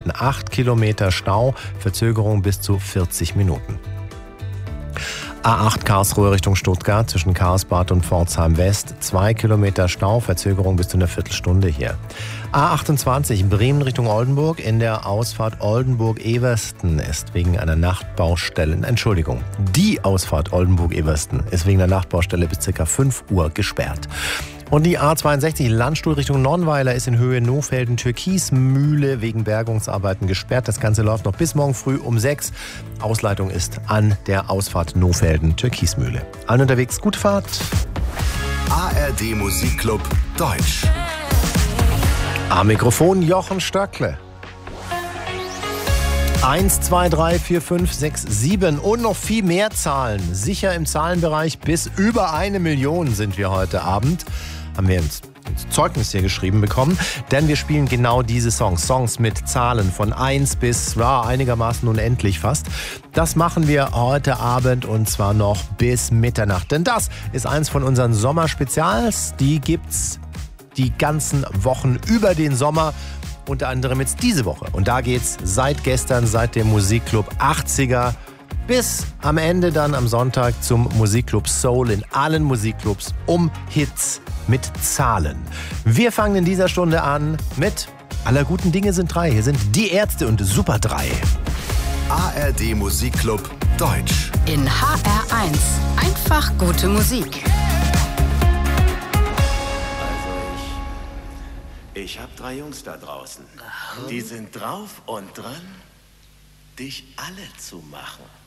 Stunden. 8 Kilometer Stau, Verzögerung bis zu 40 Minuten. A8 Karlsruhe Richtung Stuttgart zwischen Karlsbad und Pforzheim West. 2 Kilometer Stau, Verzögerung bis zu einer Viertelstunde hier. A28 Bremen Richtung Oldenburg. In der Ausfahrt Oldenburg-Eversten ist wegen einer Nachtbaustelle, die Ausfahrt Oldenburg-Eversten ist wegen der Nachtbaustelle bis ca. 5 Uhr gesperrt. Und die A62 Landstuhl Richtung Nonnweiler ist in Höhe Nohfelden-Türkismühle wegen Bergungsarbeiten gesperrt. Das Ganze läuft noch bis morgen früh um 6. Ausleitung ist an der Ausfahrt Nohfelden-Türkismühle. Allen unterwegs, gute Fahrt. ARD Musikclub Deutsch. Am Mikrofon Jochen Stöckle. 1, 2, 3, 4, 5, 6, 7 und noch viel mehr Zahlen. Sicher im Zahlenbereich bis über 1 Million sind wir heute Abend. Haben wir ins Zeugnis hier geschrieben bekommen, denn wir spielen genau diese Songs mit Zahlen von 1 bis einigermaßen unendlich fast. Das machen wir heute Abend und zwar noch bis Mitternacht, denn das ist eins von unseren Sommerspezials. Die gibt's die ganzen Wochen über den Sommer, unter anderem jetzt diese Woche. Und da geht's seit gestern, seit dem Musikclub 80er bis am Ende dann am Sonntag zum Musikclub Soul in allen Musikclubs um Hits mit Zahlen. Wir fangen in dieser Stunde an mit Aller guten Dinge sind 3. Hier sind die Ärzte und Super 3. ARD Musikclub Deutsch. In HR1 einfach gute Musik. Ich hab 3 Jungs da draußen. Die sind drauf und dran, dich alle zu machen.